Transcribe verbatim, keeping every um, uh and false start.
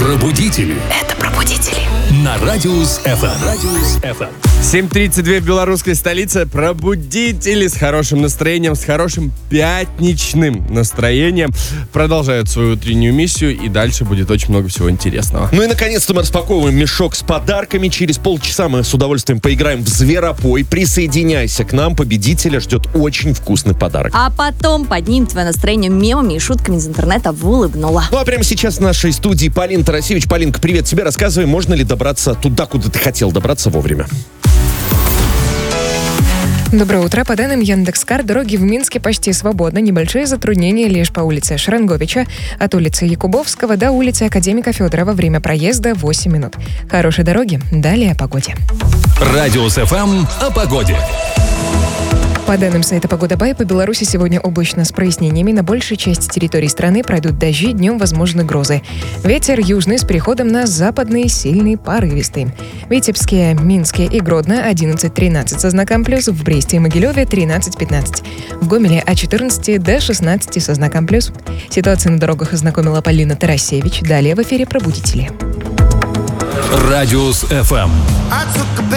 Пробудители. Это пробудители. На Радиус эф эм. Радиус эф эм. семь тридцать два в белорусской столице. Пробудители с хорошим настроением, с хорошим пятничным настроением продолжают свою утреннюю миссию, и дальше будет очень много всего интересного. Ну и наконец-то мы распаковываем мешок с подарками. Через полчаса мы с удовольствием поиграем в зверопой. Присоединяйся к нам, победителя ждет очень вкусный подарок. А потом поднимем твое настроение мемами и шутками из интернета в улыбнула. Ну а прямо сейчас в нашей студии Полина Тарасевич. Полинка, привет тебе. Рассказывай, можно ли добраться туда, куда ты хотел добраться вовремя? Доброе утро. По данным Яндекс.Кар, дороги в Минске почти свободны. Небольшие затруднения лишь по улице Шаранговича, от улицы Якубовского до улицы Академика Федорова. Время проезда восемь минут. Хорошей дороги. Далее о погоде. Радиус эф эм о погоде. По данным сайта «Погода Бай», по Беларуси сегодня облачно с прояснениями. На большей части территории страны пройдут дожди, днем возможны грозы. Ветер южный с переходом на западный, сильный, порывистый. В Витебске, Минске и Гродно одиннадцать-тринадцать со знаком плюс, в Бресте и Могилеве тринадцать-пятнадцать. В Гомеле от четырнадцати до шестнадцати со знаком плюс. Ситуацию на дорогах ознакомила Полина Тарасевич. Далее в эфире «Пробудители». Радиус эф эм.